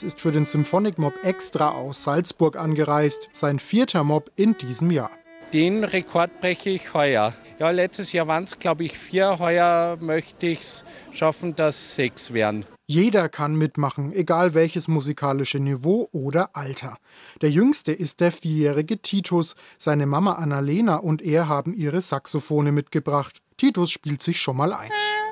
Gers ist für den Symphonic Mob extra aus Salzburg angereist. Sein 4. Mob in diesem Jahr. Den Rekord breche ich heuer. Ja, letztes Jahr waren es, glaube ich, 4. Heuer möchte ich es schaffen, dass 6 werden. Jeder kann mitmachen, egal welches musikalische Niveau oder Alter. Der Jüngste ist der 4-jährige Titus. Seine Mama Annalena und er haben ihre Saxophone mitgebracht. Titus spielt sich schon mal ein.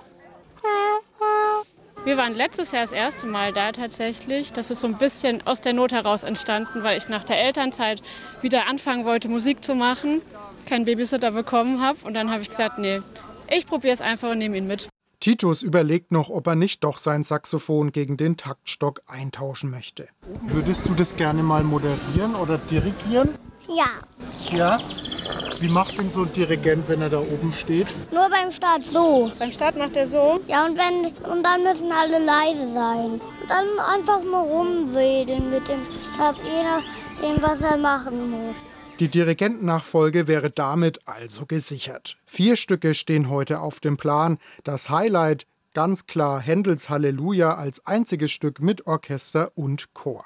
Wir waren letztes Jahr das erste Mal da tatsächlich. Das ist so ein bisschen aus der Not heraus entstanden, weil ich nach der Elternzeit wieder anfangen wollte, Musik zu machen, keinen Babysitter bekommen habe. Und dann habe ich gesagt, nee, ich probiere es einfach und nehme ihn mit. Titus überlegt noch, ob er nicht doch sein Saxophon gegen den Taktstock eintauschen möchte. Würdest du das gerne mal moderieren oder dirigieren? Ja. Ja? Wie macht denn so ein Dirigent, wenn er da oben steht? Nur beim Start so. Beim Start macht er so. Ja, und dann müssen alle leise sein. Und dann einfach mal rumwedeln mit dem Stab, je nachdem, was er machen muss. Die Dirigentennachfolge wäre damit also gesichert. 4 Stücke stehen heute auf dem Plan. Das Highlight, ganz klar Händels Halleluja als einziges Stück mit Orchester und Chor.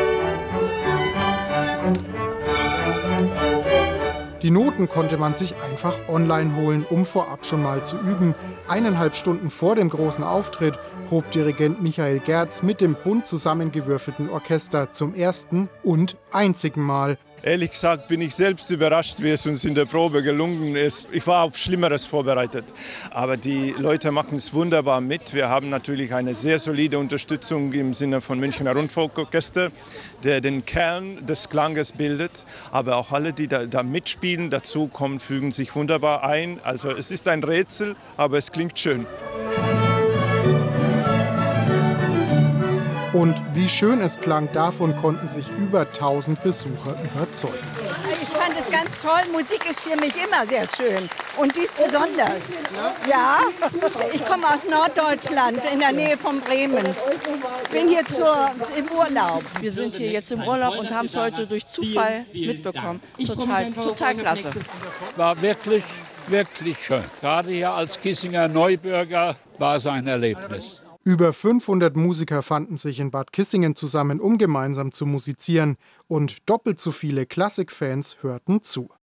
Die Noten konnte man sich einfach online holen, um vorab schon mal zu üben. 1,5 Stunden vor dem großen Auftritt probt Dirigent Michael Gerz mit dem bunt zusammengewürfelten Orchester zum ersten und einzigen Mal. Ehrlich gesagt bin ich selbst überrascht, wie es uns in der Probe gelungen ist. Ich war auf Schlimmeres vorbereitet, aber die Leute machen es wunderbar mit. Wir haben natürlich eine sehr solide Unterstützung im Sinne von Münchner Rundfunkorchester, der den Kern des Klanges bildet. Aber auch alle, die da mitspielen, dazu kommen, fügen sich wunderbar ein. Also es ist ein Rätsel, aber es klingt schön. Und wie schön es klang, davon konnten sich über 1000 Besucher überzeugen. Ich fand es ganz toll. Musik ist für mich immer sehr schön. Und dies besonders. Ja, ich komme aus Norddeutschland, in der Nähe von Bremen. Bin hier im Urlaub. Wir sind hier jetzt im Urlaub und haben es heute durch Zufall mitbekommen. Total klasse. War wirklich schön. Gerade hier als Kissinger Neubürger war es ein Erlebnis. Über 500 Musiker fanden sich in Bad Kissingen zusammen, um gemeinsam zu musizieren. Und doppelt so viele Klassikfans hörten zu.